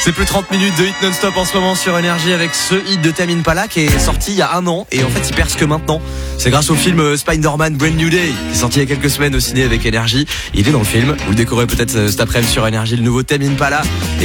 C'est plus 30 minutes de hit non-stop en ce moment sur Énergie avec ce hit de Tame Impala qui est sorti il y a un an et en fait il perce que maintenant. C'est grâce au film Spider-Man Brand New Day qui est sorti il y a quelques semaines au ciné avec Énergie. Il est dans le film, vous le découvrez peut-être cet après-midi sur Énergie, le nouveau Tame Impala.